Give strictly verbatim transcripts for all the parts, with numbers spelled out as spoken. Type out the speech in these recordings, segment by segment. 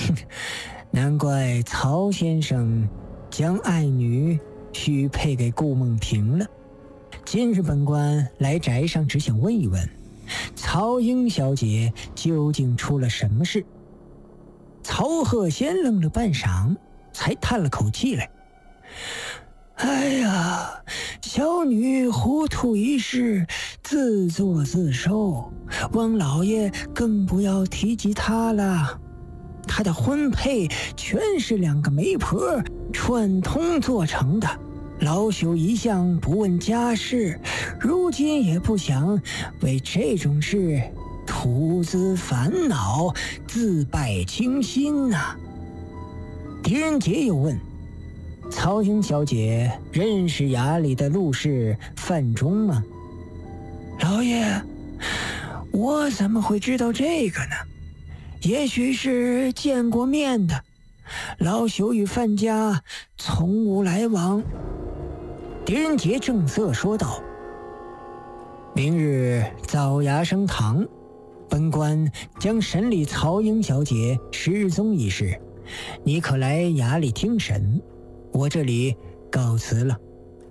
难怪曹先生将爱女许配给顾梦萍了。今日本官来宅上只想问一问，曹英小姐究竟出了什么事？曹鹤先愣了半晌，才叹了口气来。哎呀，小女糊涂一时，自作自受，王老爷更不要提及她了。她的婚配全是两个媒婆串通做成的，老朽一向不问家事，如今也不想为这种事徒自烦恼，自败清心呐、啊。狄仁杰又问，曹英小姐认识衙里的陆氏范仲吗？老爷，我怎么会知道这个呢？也许是见过面的，老朽与范家从无来往。狄仁杰正色说道，明日早衙升堂，本官将审理曹英小姐失踪一事，你可来衙里听审，我这里告辞了。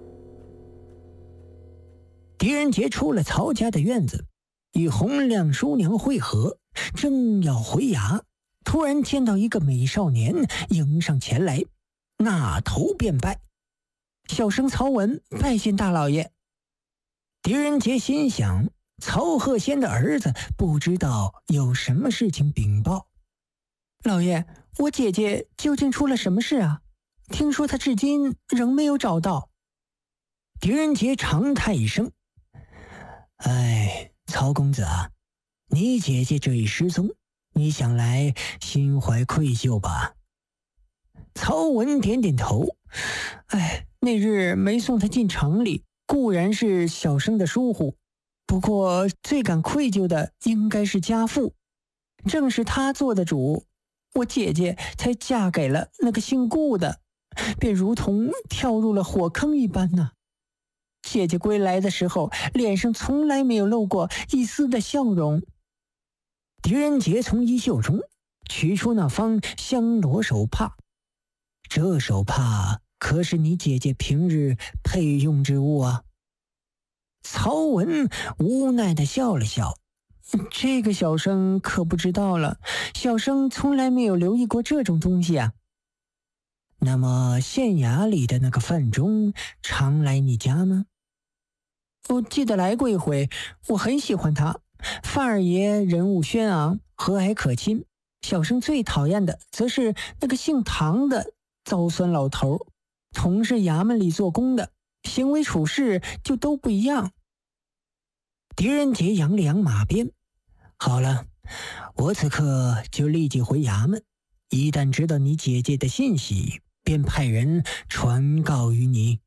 狄仁杰出了曹家的院子，与洪亮叔娘会合，正要回衙，突然见到一个美少年迎上前来，那头便拜，小生曹文拜见大老爷。狄仁杰心想，曹鹤仙的儿子不知道有什么事情禀报。老爷，我姐姐究竟出了什么事啊？听说她至今仍没有找到。狄仁杰长叹一声，哎，曹公子啊，你姐姐这一失踪，你想来心怀愧疚吧？曹文点点头，哎，那日没送她进城里，固然是小生的疏忽，不过最感愧疚的应该是家父，正是他做的主，我姐姐才嫁给了那个姓顾的，便如同跳入了火坑一般呢、啊。姐姐归来的时候，脸上从来没有露过一丝的笑容。狄仁杰从衣袖中取出那方香罗手帕，这手帕可是你姐姐平日配用之物啊。曹文无奈地笑了笑，这个小生可不知道了，小生从来没有留意过这种东西啊。那么县衙里的那个范仲常来你家吗？我记得来过一回，我很喜欢他。范二爷人物轩昂，和蔼可亲，小生最讨厌的则是那个姓唐的糟酸老头，同是衙门里做工的，行为处事就都不一样。狄仁杰扬了扬马鞭，好了，我此刻就立即回衙门，一旦知道你姐姐的信息，便派人传告于你。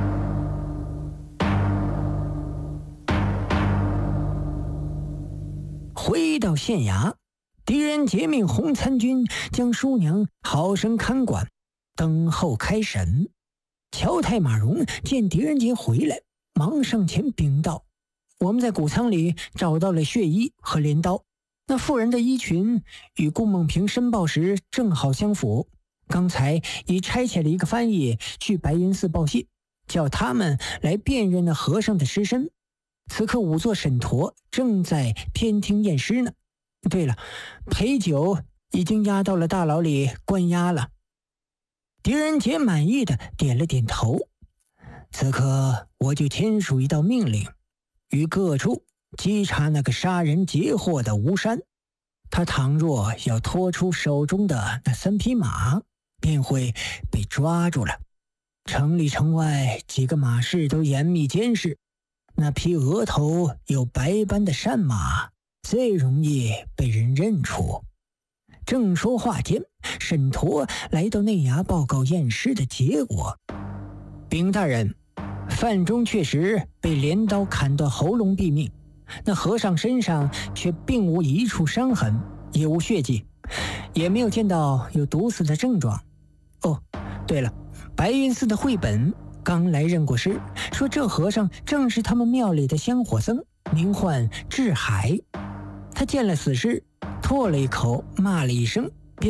回到县衙，狄仁杰命洪参军将叔娘好生看管，等候开审。乔太马荣见狄仁杰回来，忙上前禀道，我们在谷仓里找到了血衣和镰刀，那妇人的衣裙与顾梦萍申报时正好相符，刚才已差遣了一个翻译去白云寺报信，叫他们来辨认那和尚的尸身。此刻仵作沈陀正在偏厅验尸呢。对了，裴九已经押到了大牢里关押了。狄仁杰满意的点了点头，此刻我就签署一道命令，于各处稽查那个杀人劫货的吴山，他倘若要拖出手中的那三匹马，便会被抓住了。城里城外几个马市都严密监视，那匹额头有白斑的山马最容易被人认出。正说话间，沈陀来到内衙报告验尸的结果。禀大人，范仲确实被镰刀砍断喉咙毙命，那和尚身上却并无一处伤痕，也无血迹，也没有见到有毒死的症状。哦，对了，白云寺的慧本刚来认过尸，说这和尚正是他们庙里的香火僧，名唤智海。他见了死尸，唾了一口，骂了一声，